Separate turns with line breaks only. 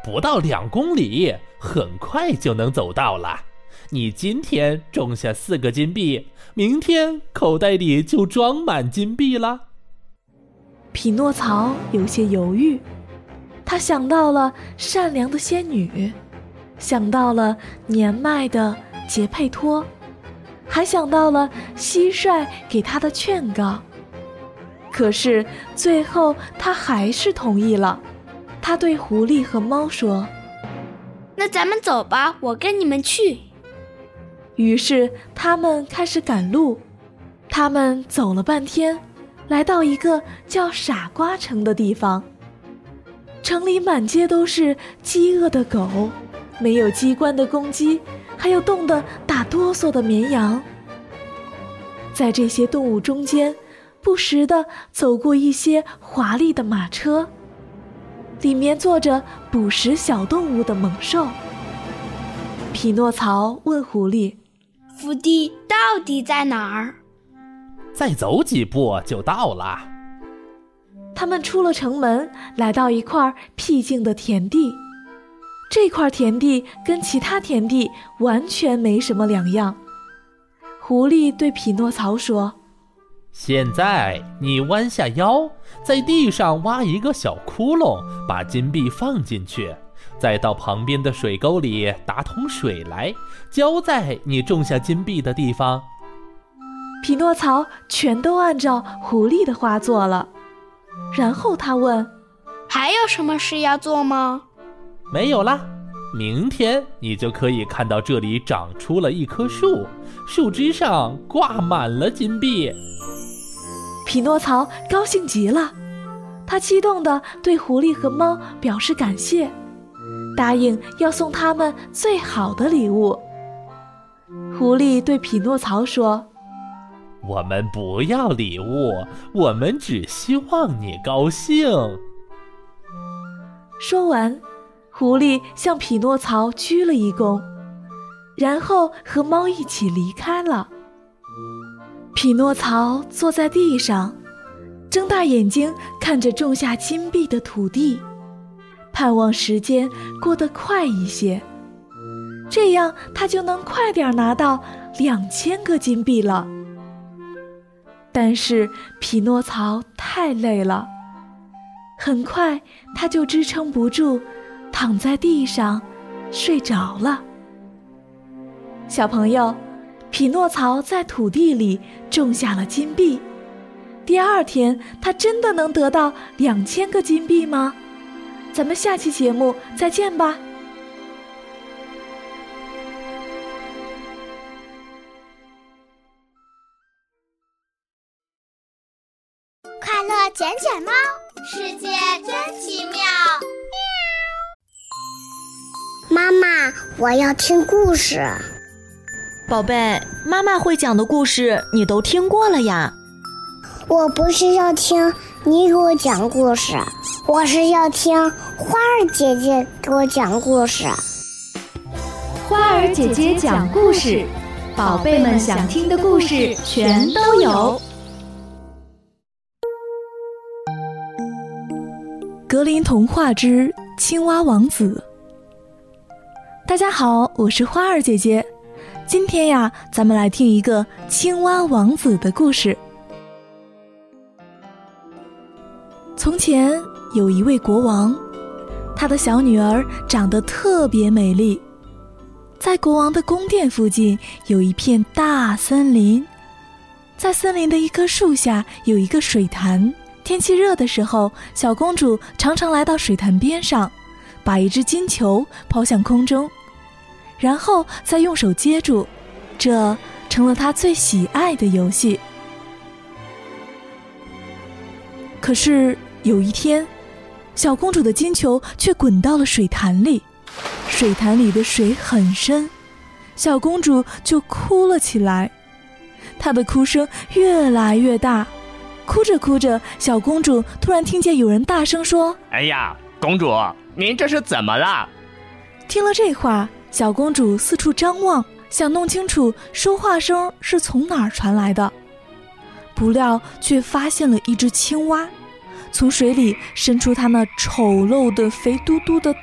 不到2公里，很快就能走到了。你今天种下4个金币，明天口袋里就装满金币了。
匹诺曹有些犹豫，他想到了善良的仙女，想到了年迈的杰佩托，还想到了蟋蟀给他的劝告。可是最后他还是同意了。他对狐狸和猫说：
那咱们走吧，我跟你们去。
于是他们开始赶路。他们走了半天，来到一个叫傻瓜城的地方。城里满街都是饥饿的狗，没有机关的公鸡，还有冻得打哆嗦的绵羊。在这些动物中间，不时地走过一些华丽的马车，里面坐着捕食小动物的猛兽。匹诺曹问狐狸：
福地到底在哪儿？
再走几步就到了。
他们出了城门，来到一块僻静的田地。这块田地跟其他田地完全没什么两样。狐狸对匹诺曹说：
现在你弯下腰，在地上挖一个小窟窿，把金币放进去，再到旁边的水沟里打桶水来，浇在你种下金币的地方。
匹诺曹全都按照狐狸的话做了。然后他问：
还有什么事要做吗？
没有啦，明天你就可以看到这里长出了一棵树，树枝上挂满了金币。
匹诺曹高兴极了，他激动地对狐狸和猫表示感谢，答应要送他们最好的礼物。狐狸对匹诺曹说：
我们不要礼物，我们只希望你高兴。
说完，狐狸向匹诺曹鞠了一躬，然后和猫一起离开了。匹诺曹坐在地上，睁大眼睛看着种下金币的土地，盼望时间过得快一些，这样他就能快点拿到2000个金币了。但是匹诺曹太累了，很快他就支撑不住，躺在地上睡着了。小朋友，匹诺曹在土地里种下了金币。第2天，他真的能得到2000个金币吗？咱们下期节目再见吧。
快乐卷卷猫，世界真奇妙。妈妈，我要听故事。
宝贝，妈妈会讲的故事你都听过了呀。
我不是要听你给我讲故事，我是要听花儿姐姐给我讲故事。
花儿姐姐讲故事，宝贝们想听的故事全都有。
格林童话之青蛙王子。大家好，我是花儿姐姐。今天呀，咱们来听一个青蛙王子的故事。从前有一位国王，他的小女儿长得特别美丽。在国王的宫殿附近有一片大森林，在森林的一棵树下有一个水潭。天气热的时候，小公主常常来到水潭边上，把一只金球抛向空中，然后再用手接住，这成了她最喜爱的游戏。可是有一天，小公主的金球却滚到了水潭里，水潭里的水很深，小公主就哭了起来。她的哭声越来越大，哭着哭着，小公主突然听见有人大声说：
哎呀，公主，您这是怎么了？
听了这话，小公主四处张望，想弄清楚说话声是从哪儿传来的，不料却发现了一只青蛙，从水里伸出它那丑陋的肥嘟嘟的